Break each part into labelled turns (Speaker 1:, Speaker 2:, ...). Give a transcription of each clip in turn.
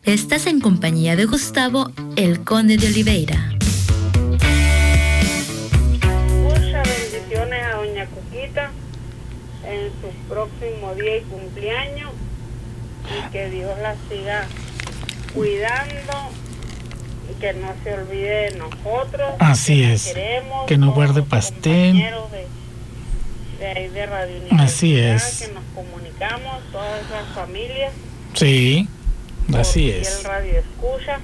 Speaker 1: Estás en compañía de Gustavo, el Conde de Oliveira.
Speaker 2: Muchas bendiciones a doña Cuquita en su próximo día y cumpleaños, y que Dios la siga cuidando y que no se olvide de nosotros.
Speaker 3: Así es,
Speaker 2: queremos,
Speaker 3: que nos guarde pastel.
Speaker 2: De ahí de Radio Universidad,
Speaker 3: así es,
Speaker 2: que nos comunicamos, todas esas familias.
Speaker 3: Sí, así es.
Speaker 2: El radio escucha,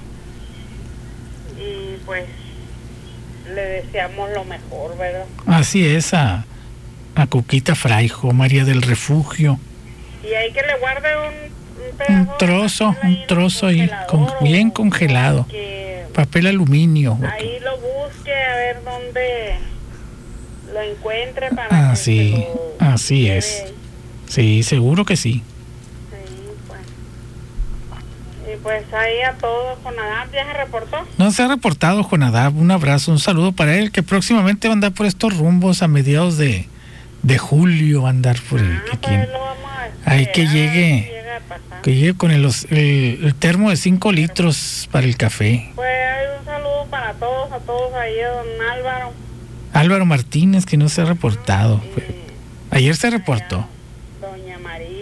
Speaker 2: y pues le deseamos lo mejor, ¿verdad?
Speaker 3: Así es, a Cuquita Fraijo, María del Refugio.
Speaker 2: Y hay que le guarde un
Speaker 3: trozo ahí, bien congelado, papel aluminio.
Speaker 2: Ahí lo busque a ver dónde lo encuentre para
Speaker 3: sí, así es. Sí, seguro que sí.
Speaker 2: Y pues ahí a todos. Jonadab, ¿ya se reportó?
Speaker 3: No se ha reportado, Jonadab. Un abrazo, un saludo para él, que próximamente va a andar por estos rumbos a mediados de julio, va a andar por el
Speaker 2: pues lo vamos a esperar,
Speaker 3: ahí que llegue con el termo de 5 litros para el café.
Speaker 2: Pues hay un saludo para todos, a todos ahí, a don
Speaker 3: Álvaro Martínez, que no se ha reportado. Ayer se reportó.
Speaker 2: Doña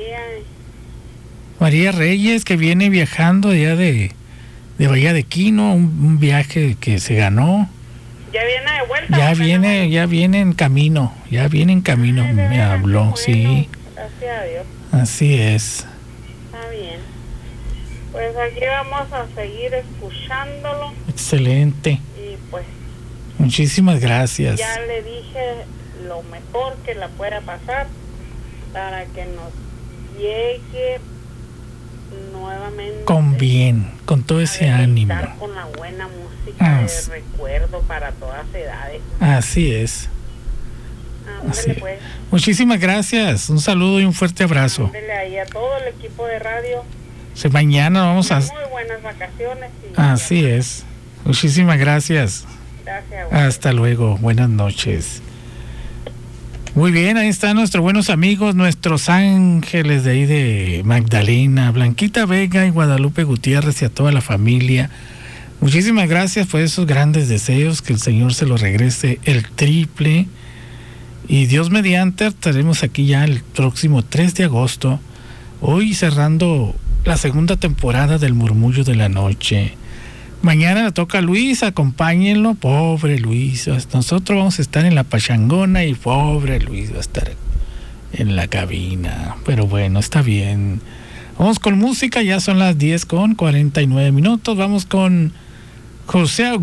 Speaker 3: María Reyes, que viene viajando allá de Bahía de Quino, un viaje que se ganó.
Speaker 2: ¿Ya viene de vuelta?
Speaker 3: Ya viene en camino, me habló,
Speaker 2: bueno,
Speaker 3: sí.
Speaker 2: Gracias a Dios.
Speaker 3: Así es.
Speaker 2: Está bien. Pues aquí vamos a seguir escuchándolo.
Speaker 3: Excelente.
Speaker 2: Y pues
Speaker 3: muchísimas gracias.
Speaker 2: ya le dije lo mejor que la pueda pasar para que nos llegue nuevamente
Speaker 3: con todo ese ánimo,
Speaker 2: con la buena música de recuerdo para todas edades.
Speaker 3: Así es.
Speaker 2: Pues.
Speaker 3: Muchísimas gracias, un saludo y un fuerte abrazo.
Speaker 2: Ándele ahí a todo el equipo de radio.
Speaker 3: Mañana vamos a
Speaker 2: muy buenas vacaciones.
Speaker 3: Así es. Muchísimas gracias.
Speaker 2: Gracias.
Speaker 3: Hasta luego, buenas noches. Muy bien, ahí están nuestros buenos amigos, nuestros ángeles de ahí de Magdalena, Blanquita Vega y Guadalupe Gutiérrez, y a toda la familia. Muchísimas gracias por esos grandes deseos, que el Señor se los regrese el triple. Y Dios mediante, estaremos aquí ya el próximo 3 de agosto, hoy cerrando la segunda temporada del Murmullo de la Noche. Mañana le toca a Luis, acompáñenlo, pobre Luis. Nosotros vamos a estar en la pachangona y pobre Luis va a estar en la cabina. Pero bueno, está bien. Vamos con música, ya son las 10:49. Vamos con José